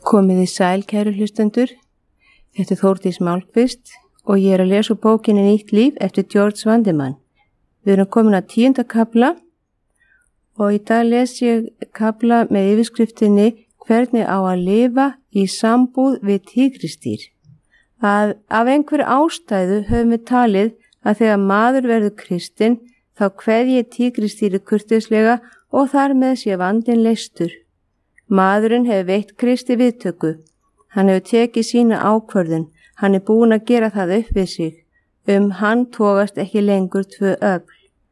Komið í sæl, kæru hlustendur. Þetta er Þórdís Málkvist og ég er að lesa úr bókinni Nýtt líf eftir George Vandeman. Við erum komin að 10. kafla og í dag les ég kafla með yfirskriftinni Hvernig á að lifa í sambúð við tígristýr. Af einhverju ástæðu höfum við talið að þegar maður verður kristinn þá kveðji tígristýri kurteislega og þar með sé vandinn leystur. Maðurinn hefur veitt Kristi viðtöku. Hann hefur tekið sína ákvörðun. Hann er búinn að gera það upp við sig. Hann togast ekki lengur tvö öfl.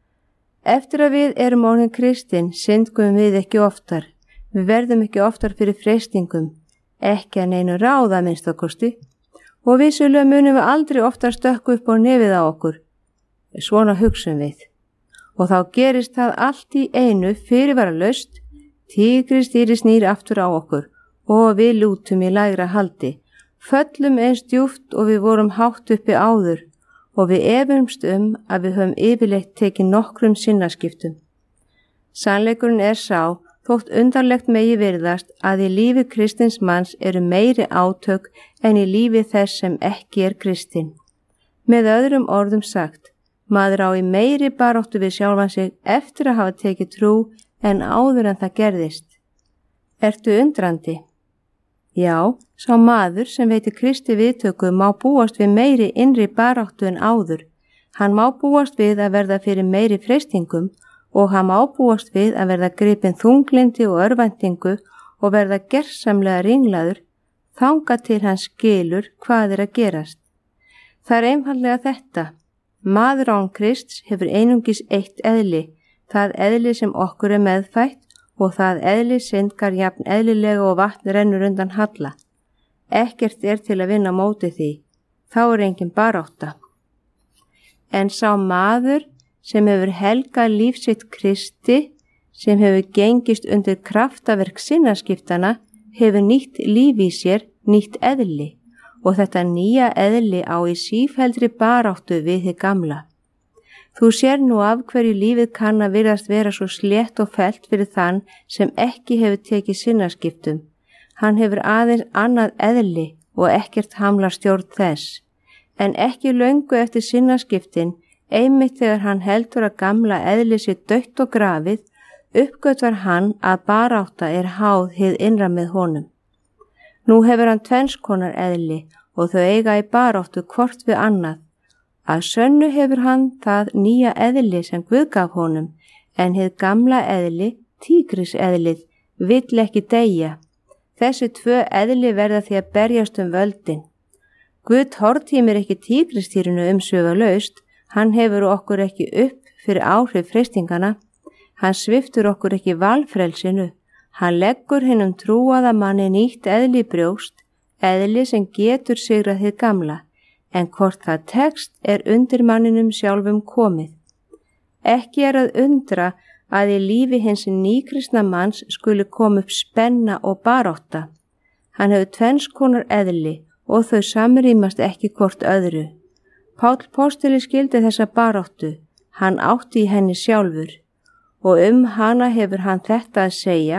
Eftir að við erum orðin kristinn syndgum við ekki oftar. Við verðum ekki oftar fyrir freistingum. Ekki að neinu ráða minnst okkursti. Og vissulega munum við aldrei oftar stökku upp á nefið á okkur. Svona hugsum við. Og þá gerist það allt í einu fyrirvaralaust. Tígristýri snýr aftur á okkur og við lútum í lægra haldi. Föllum eins djúpt og við vorum hátt uppi áður og við efumst að við höfum yfirleitt tekið nokkrum sinnaskiptum. Sannleikurinn er sá, þótt undarlegt megi virðast að í lífi kristins manns eru meiri átök en í lífi þess sem ekki er kristinn. Með öðrum orðum sagt, maður á í meiri baráttu við sjálfan sig eftir að hafa tekið trú en áður en það gerðist. Ertu undrandi? Já, sá maður sem veitir Kristi viðtöku má búast við meiri innri baráttu en áður. Hann má búast við að verða fyrir meiri freistingum og hann má búast við að verða gripinn þunglindi og örvæntingu og verða gersamlega ringlaður þangað til hann skilur hvað er að gerast. Það er einfaldlega þetta. Maður án Krists hefur einungis eitt eðli, það eðli sem okkur er meðfætt og það eðli syndgar jafn eðlilega og vatn rennur undan halla. Ekkert er til að vinna móti því, þá er engin barátta. En sá maður sem hefur helgað líf sitt Kristi, sem hefur gengist undir kraftaverk sinnaskiptana, hefur nýtt líf í sér, nýtt eðli og þetta nýja eðli á í sífelldri baráttu við hið gamla. Þú sér nú af hverju lífið kann að virðast vera svo slétt og fellt fyrir þann sem ekki hefur tekið sinnaskiptum. Hann hefur aðeins annað eðli og ekkert hamlar stjórn þess. En ekki löngu eftir sinnaskiptin, einmitt þegar hann heldur að gamla eðli sér dautt og grafið, uppgötvar hann að barátta er háð hið innra með honum. Nú hefur hann tvennskonar eðli og þau eiga í baráttu hvort við annað. Að sönnu hefur hann það nýja eðli sem Guð gaf honum, en hið gamla eðli, tígriseðlið, vill ekki deyja. Þessi tvö eðli verða því að berjast völdin. Guð tortímir ekki tígristýrinu umsvifalaust, hann hefur okkur ekki upp fyrir áhrif freistingana, hann sviptur okkur ekki valfrelsinu, hann leggur hinum trúaða manni nýtt eðli í brjóst, eðli sem getur sigrað hið gamla. En hvort það tekst er undir manninum sjálfum komið. Ekki er að undra að í lífi hins nýkristna manns skuli koma upp spenna og barátta. Hann hefur tvennskonar eðli og þau samrýmast ekki hvort öðru. Páll postuli skildi þessa baráttu, hann átti í henni sjálfur og hana hefur hann þetta að segja.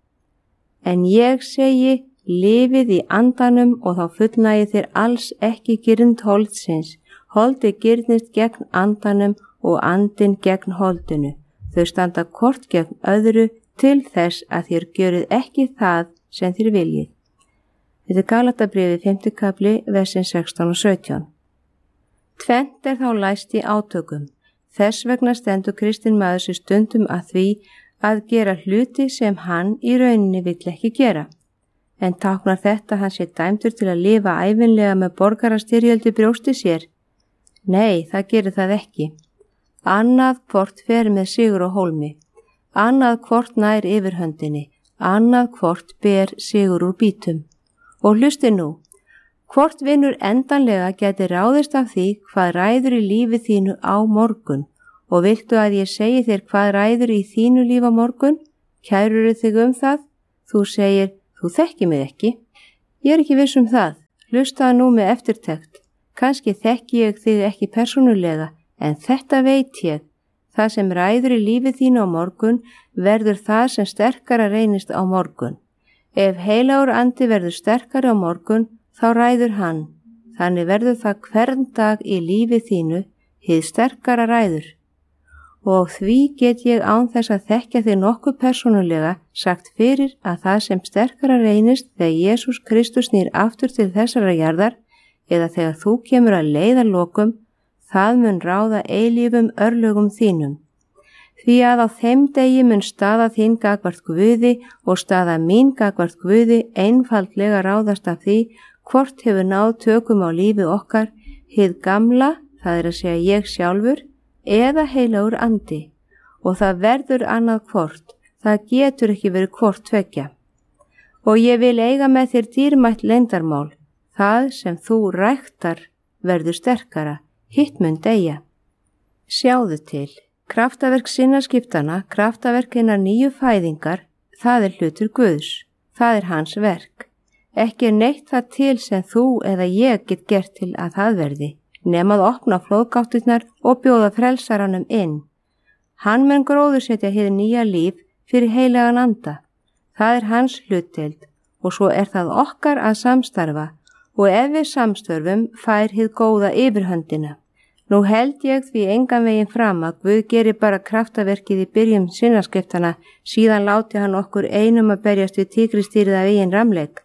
En ég segi, lifið í andanum og þá fullnægi þér alls ekki girnd holdsins. Holdið girnist gegn andanum og andinn gegn holdinu. Þau standa hvort gegn öðru til þess að þér gjörið ekki það sem þér viljið. Þetta er Galatabréfið 5. kafli, versin 16 og 17. Tvennt er þá læst í átökum. Þess vegna stendur kristinn maður sér stundum að því að gera hluti sem hann í rauninni vill ekki gera. En táknar þetta hann sé dæmdur til að lifa ævinlega með borgarastyrjöldi brjósti sér? Nei, það gerir það ekki. Annað hvort fer með sigur og hólmi, annað hvort nær yfirhöndinni, annað hvort ber sigur úr bítum. Og hlusti nú, hvort vinur endanlega geti ráðist af því hvað ræður í lífi þínu á morgun og viltu að ég segi þér hvað ræður í þínu líf á morgun? Kærurðu þig það? Þú segir, þú þekki mig ekki. Ég er ekki viss það. Hlustaðu nú með eftirtekt. Kannski þekki ég þig ekki persónulega, en þetta veit ég. Það sem ræður í lífi þínu á morgun verður það sem sterkara reynist á morgun. Ef heilagur andi verður sterkari á morgun, þá ræður hann. Þannig verður það hvern dag í lífi þínu, hið sterkara ræður. Og því get ég án þess að þekkja þig nokkuð persónulega sagt fyrir að það sem sterkara reynist þegar Jesús Kristus snýr aftur til þessara jarðar eða þegar þú kemur að leiðarlokum, það mun ráða eilífum örlögum þínum. Því að á þeim degi mun staða þín gagnvart Guði og staða mín gagnvart Guði einfaldlega ráðast af því hvort hefur náð tökum á lífi okkar, hið gamla, það er að segja ég sjálfur, eða heilagur andi. Og það verður annað hvort, það getur ekki verið hvort tveggja. Og ég vil eiga með þér dýrmætt leyndarmál, það sem þú ræktar verður sterkara, hitt mun deyja. Sjáðu til. Kraftaverk sinnaskiptana, kraftaverk hinnar nýju fæðingar, það er hlutur Guðs, það er hans verk. Ekki neitt það til sem þú eða ég get gert til að það verði, nema að opna flóðgátturnar og bjóða frelsaranum inn. Hann mun gróðursetja hið nýja líf fyrir heilagan anda. Það er hans hlutdeild og svo er það okkar að samstarfa og ef við samstörfum fær hið góða yfirhöndina. Nú held ég því engan veginn fram að Guð gerir bara kraftaverkið í byrjun sinnaskiptana, síðan láti hann okkur einum að berjast við tígristýrið af eigin ramleik.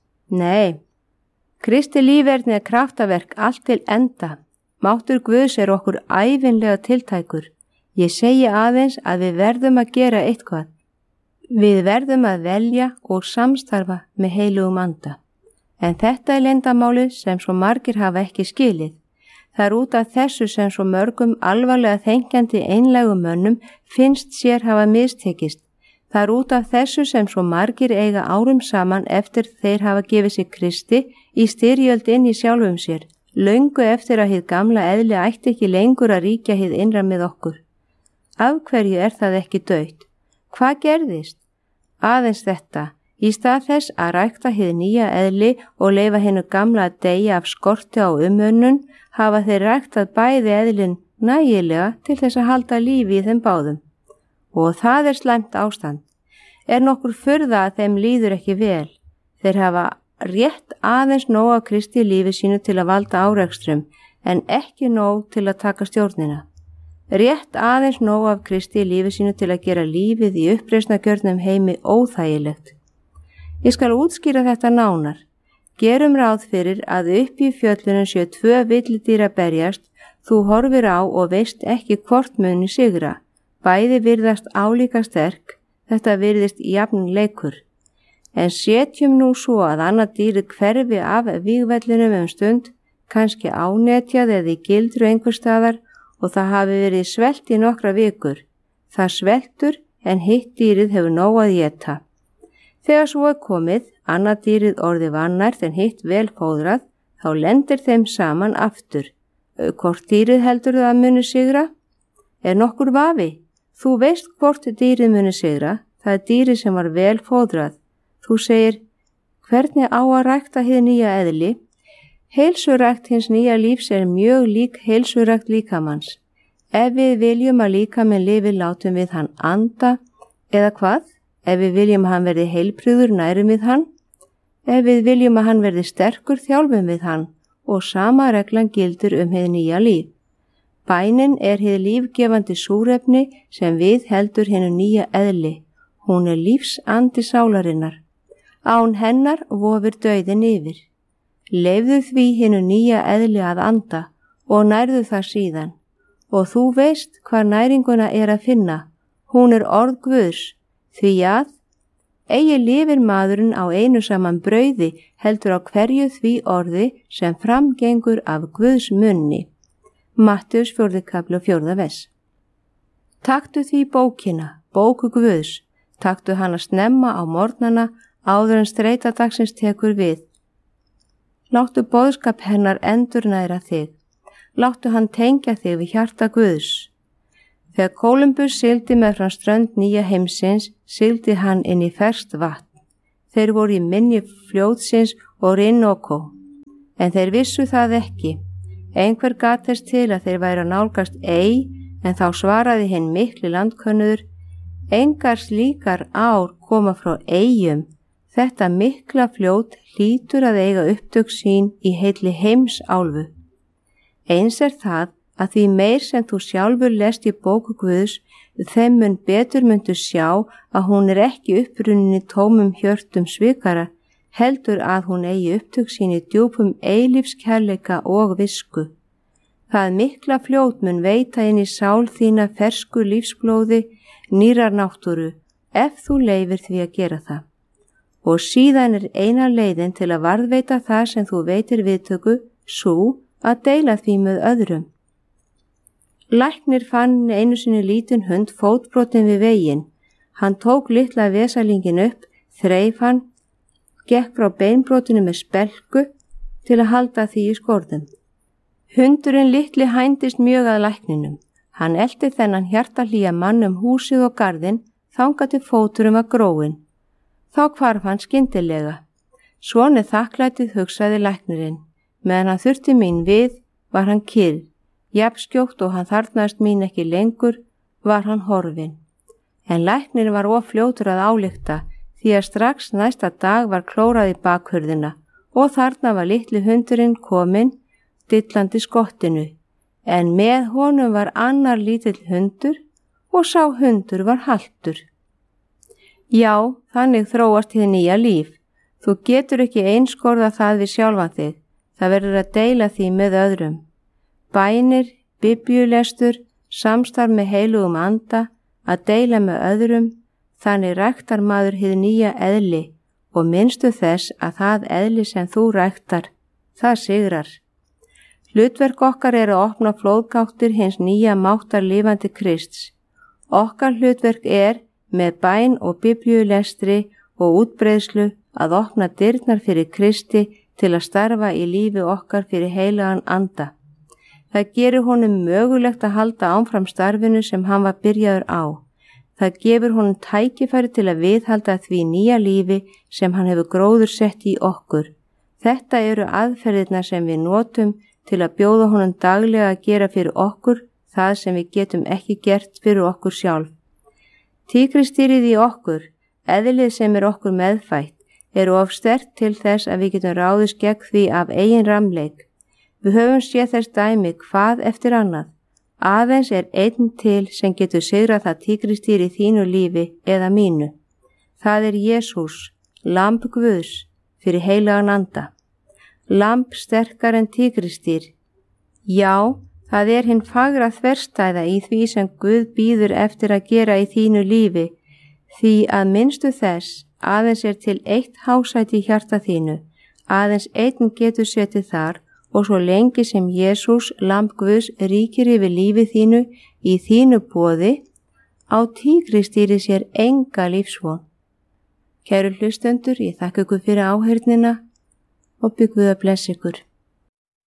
Nei, Kristi lífverðni er kraftaverk allt til enda. Máttur Guðs er okkur ævinlega tiltækur. Ég segi aðeins að við verðum að gera eitthvað. Við verðum að velja og samstarfa með heilugum anda. En þetta er leyndarmálið sem svo margir hafa ekki skilið. Það er út af þessu sem svo mörgum alvarlega þenkjandi einlægum mönnum finnst sér hafa mistekist. Það er út af þessu sem svo margir eiga árum saman eftir þeir hafa gefið sig Kristi í styrjöld inn í sjálfum sér, löngu eftir að hið gamla eðli ætti ekki lengur að ríkja hið innra með okkur. Af hverju er það ekki dautt? Hvað gerðist? Aðeins þetta. Í stað þess að rækta hið nýja eðli og leyfa hinnu gamla að deyja af skorti á umönnun, hafa þeir ræktað bæði eðlin nægilega til þess að halda lífi í þeim báðum. Og það er slæmt ástand. Er nokkur furða að þeim líður ekki vel. Þeir hafa rétt aðeins nóg af Kristi lífi sínu til að valda árekstrum, en ekki nóg til að taka stjórnina. Rétt aðeins nóg af Kristi lífi sínu til að gera lífið í uppreisnargjörnum heimi óþægilegt. Ég skal útskýra þetta nánar. Gerum ráð fyrir að upp í fjöllunum séu 2 villidýr að berjast, þú horfir á og veist ekki hvort muni sigra. Bæði virðast álíka sterk, þetta virðist jafn leikur. En setjum nú svo að annað dýrið hverfi af vígvellinum stund, kannski ánetjað eða í gildru einhver staðar og það hafi verið svelt í nokkra vikur. Það sveltur en hitt dýrið hefur nóg að éta. Þegar svo er komið, annað dýrið orðið vannært en hitt vel fóðrað, þá lendir þeim saman aftur. Hvort dýrið heldur það muni sigra? Er nokkur vafi? Þú veist hvort dýrið muni sigra, það er dýrið sem var vel fóðrað. Þú segir, hvernig á að rækta hið nýja eðli? Heilsurækt hins nýja lífs er mjög lík heilsurækt líkamanns. Ef við viljum að líkaminn lifi látum við hann anda, eða hvað? Ef við viljum að hann verði heilbrigður nærum við hann, ef við viljum að hann verði sterkur þjálfum við hann og sama reglan gildur hið nýja líf. Bænin er hið lífgefandi súrefni sem við heldur hinu nýja eðli. Hún er lífsandi sálarinnar. Án hennar vofir dauðin yfir. Leifðu því hinu nýja eðli að anda og nærðu það síðan. Og þú veist hvað næringuna er að finna. Hún er orð Guðs. Því að eigi lifir maðurinn á einu saman brauði heldur á hverju því orði sem framgengur af Guðs munni. Mattheus 4. kapli og 4. vers. Taktu því bókina, bóku Guðs, taktu hana snemma á morgnana áður en streita dagsins tekur við. Láttu boðskap hennar endurnæra þig. Láttu hann tengja þig við hjarta Guðs. Þegar Kólumbus sigldi meðfram strönd nýja heimsins, sigldi hann inn í ferskt vatn. Þeir voru í mynni fljótsins Orinoco, en þeir vissu það ekki. Einhver gat þess til að þeir væru að nálgast en þá svaraði hinn mikli landkönnuður, engar slíkar ár koma frá eyjum, Þetta mikla fljót hlýtur að eiga upptök sín í heilli heimsálfu. Eins það að því meir sem þú sjálfur lest í bóku Guðs, þeim mun betur myndu sjá að hún ekki upprunnin í tómum hjörtum svikara, heldur að hún eigi upptök sín í djúpum eilífskærleika og visku. Það mikla fljót mun veita inn í sál þína fersku lífsblóði, nýrar náttúru, ef þú leyfir því að gera það. Og síðan eina leiðin til að varðveita það sem þú veitir viðtöku, sú að deila því með öðrum. Læknir fann einu sinni lítinn hund fótbrotinn við veginn. Hann tók litla vesalingin upp, þreif hann, gekk frá beinbrotinu með spelku til að halda því í skorðum. Hundurinn litli hændist mjög að lækninum. Hann elti þennan hjartahlýja mann húsið og garðinn þangað til fóturum var gróinn. Þá hvarf hann skyndilega. Svona þakklætið hugsaði læknirinn. Meðan hann þurfti mín við, var hann kyrr. Jafnskjótt og hann þarfnaðist mín ekki lengur, var hann horfinn. En læknirinn var of fljótur að álykta, því að strax næsta dag var klórað í bakhurðina og þarna var litli hundurinn kominn, dillandi skottinu. En með honum var annar lítill hundur og sá hundur var haltur. Já, þannig þróast hið nýja líf. Þú getur ekki einskorða það við sjálfan þig. Það verður að deila því með öðrum. Bænir, biblíulestur, samstarf með heilugum anda, að deila með öðrum, þannig ræktar maður hið nýja eðli og minnstu þess að það eðli sem þú ræktar, það sigrar. Hlutverk okkar að opna flóðgáttir hins nýja máttar lifandi Krists. Okkar hlutverk með bæn og biblíulestri og útbreiðslu að opna dyrnar fyrir Kristi til að starfa í lífi okkar fyrir heilagan anda. Það gerir honum mögulegt að halda áfram starfinu sem hann var byrjaður á. Það gefur honum tækifæri til að viðhalda því nýja lífi sem hann hefur gróðursett í okkur. Þetta eru aðferðirnar sem við notum til að bjóða honum daglega að gera fyrir okkur það sem við getum ekki gert fyrir okkur sjálf. Tígristýrið í okkur, eðlið sem okkur meðfætt, of sterkt til þess að við getum ráðist gegn því af eigin ramleik. Við höfum séð þess dæmi hvað eftir annað. Aðeins einn til sem getur sigrað það tígristýri í þínu lífi eða mínu. Það Jesús, lamb Guðs, fyrir heilagan anda. Lamb sterkar en tígristýr. Já, það hinn fagra þverstæða í því sem Guð býður eftir að gera í þínu lífi, því að minnstu þess aðeins til eitt hásæti í hjarta þínu, aðeins einn getur setið þar og svo lengi sem Jesús, lamb Guðs, ríkir yfir lífi þínu í þínu boði, á tígristýri sér enga lífsvon. Kæru hlustendur, ég þakka ykkur fyrir áheyrnina og bið Guð að blessa ykkur.